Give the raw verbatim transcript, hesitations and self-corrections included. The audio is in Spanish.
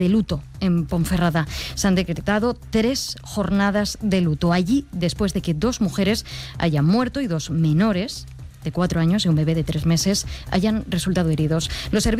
de luto en Ponferrada. Se han decretado tres jornadas de luto allí después de que dos mujeres hayan muerto y dos menores de cuatro años y un bebé de tres meses hayan resultado heridos. Los